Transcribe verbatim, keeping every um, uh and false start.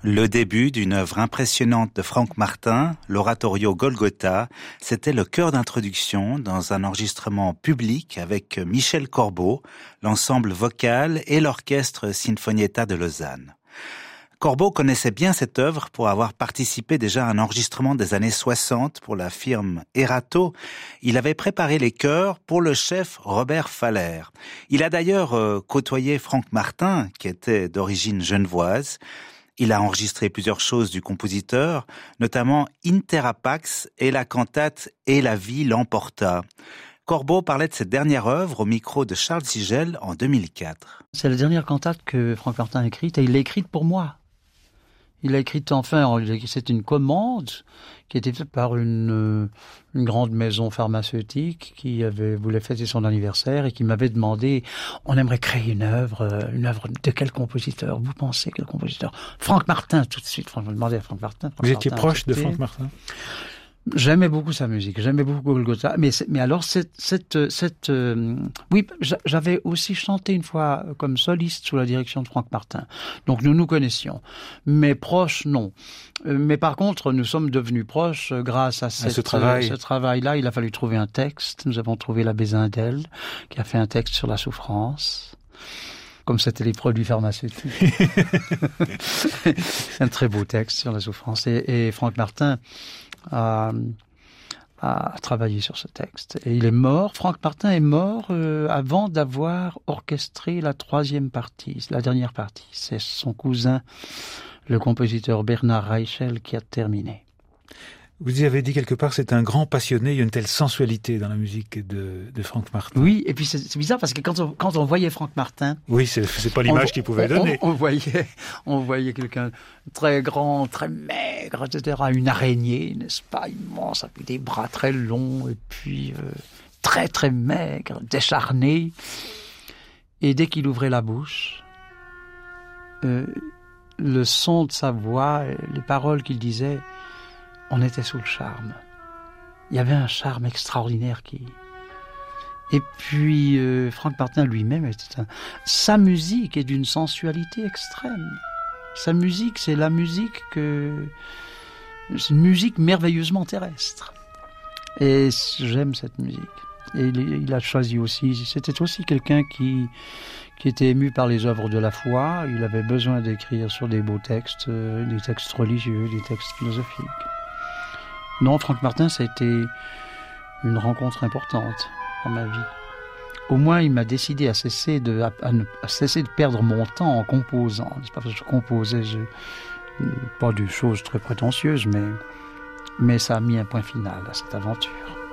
Le début d'une œuvre impressionnante de Franck Martin, l'oratorio Golgotha, c'était le chœur d'introduction dans un enregistrement public avec Michel Corbeau, l'ensemble vocal et l'orchestre Sinfonietta de Lausanne. Corbeau connaissait bien cette œuvre pour avoir participé déjà à un enregistrement des années soixante pour la firme Erato. Il avait préparé les chœurs pour le chef Robert Faller. Il a d'ailleurs euh, côtoyé Franck Martin, qui était d'origine genevoise. Il a enregistré plusieurs choses du compositeur, notamment Inter Pax et la cantate « Et la vie l'emporta ». Corbeau parlait de cette dernière œuvre au micro de Charles Sigel en deux mille quatre. C'est la dernière cantate que Franck Martin a écrite et il l'a écrite pour moi. Il l'a écrite enfin, c'est une commande qui était faite par une, une grande maison pharmaceutique qui avait, voulait fêter son anniversaire et qui m'avait demandé, on aimerait créer une œuvre, une œuvre de quel compositeur? Vous pensez quel compositeur? Franck Martin, tout de suite. Je me demandais à Franck Martin. Franck Vous Martin étiez proche de Franck Martin? J'aimais beaucoup sa musique, j'aimais beaucoup Golgotha, mais mais alors cette cette cette euh, oui, j'avais aussi chanté une fois comme soliste sous la direction de Franck Martin. Donc nous nous connaissions, mais proches non. Mais par contre, nous sommes devenus proches grâce à, cette, à ce travail. Ce travail-là. Il a fallu trouver un texte. Nous avons trouvé l'abbé Zindel qui a fait un texte sur la souffrance. Comme c'était les produits pharmaceutiques. Un très beau texte sur la souffrance. Et, et Franck Martin a, a travaillé sur ce texte. Et il est mort, Franck Martin est mort euh, avant d'avoir orchestré la troisième partie, la dernière partie. C'est son cousin, le compositeur Bernard Reichel, qui a terminé. Vous y avez dit quelque part, c'est un grand passionné, il y a une telle sensualité dans la musique de, de Franck Martin. Oui, et puis c'est, c'est bizarre parce que quand on, quand on voyait Franck Martin... Oui, c'est, c'est pas l'image on, qu'il pouvait on, donner. On, on, voyait, on voyait quelqu'un très grand, très maigre, et cetera. Une araignée, n'est-ce pas, immense, avec des bras très longs, et puis euh, très très maigre, décharné. Et dès qu'il ouvrait la bouche, euh, le son de sa voix, les paroles qu'il disait... on était sous le charme. Il y avait un charme extraordinaire qui... Et puis, euh, Franck Martin lui-même, était un... sa musique est d'une sensualité extrême. Sa musique, c'est la musique que... c'est une musique merveilleusement terrestre. Et j'aime cette musique. Et il, il a choisi aussi... C'était aussi quelqu'un qui, qui était ému par les œuvres de la foi. Il avait besoin d'écrire sur des beaux textes, euh, des textes religieux, des textes philosophiques. Non, Franck Martin, ça a été une rencontre importante dans ma vie. Au moins, il m'a décidé à cesser de, à, à, à cesser de perdre mon temps en composant. C'est pas parce que je composais, je, pas de choses très prétentieuses, mais, mais ça a mis un point final à cette aventure.